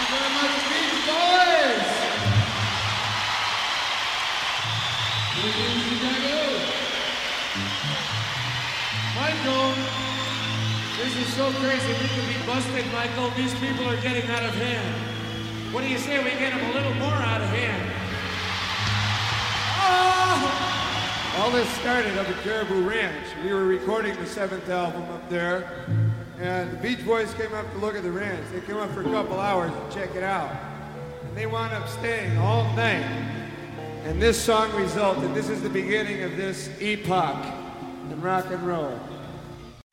very much, Beach Boys! Michael, this is so crazy. We could be busted, Michael. These people are getting out of hand. What do you say we get them a little more out of hand? Oh! All this started up at Caribou Ranch. We were recording the 7th album up there, and the Beach Boys came up to look at the ranch. They came up for a couple hours to check it out. And they wound up staying all night. And this song resulted. This is the beginning of this epoch in rock and roll.